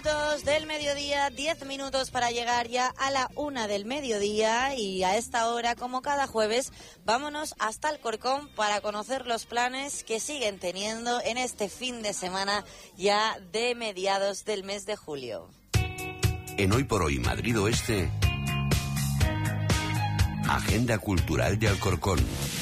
minutos del mediodía, 10 minutos para llegar ya a la 1 del mediodía, y a esta hora, como cada jueves, vámonos hasta Alcorcón para conocer los planes que siguen teniendo en este fin de semana ya de mediados del mes de julio. En Hoy por Hoy Madrid Oeste, Agenda Cultural de Alcorcón.